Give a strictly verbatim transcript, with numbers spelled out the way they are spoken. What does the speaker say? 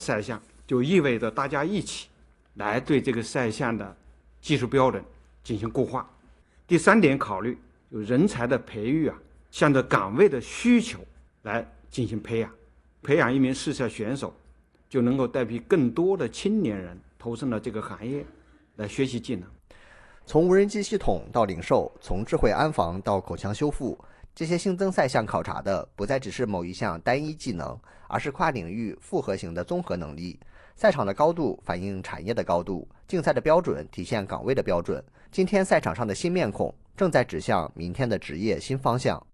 赛项，就意味着大家一起来对这个赛项的技术标准进行固化。第三点考虑，就人才的培育啊，向着岗位的需求来进行培养。培养一名试赛选手，就能够带批更多的青年人投身了这个行业，来学习技能。 从无人机系统到零售，从智慧安防到口腔修复，这些新增赛项考察的不再只是某一项单一技能，而是跨领域复合型的综合能力。赛场的高度反映产业的高度，竞赛的标准体现岗位的标准。今天赛场上的新面孔，正在指向明天的职业新方向。